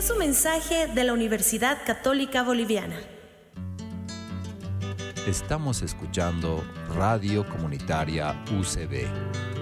es un mensaje de la Universidad Católica Boliviana. Estamos escuchando Radio Comunitaria UCB.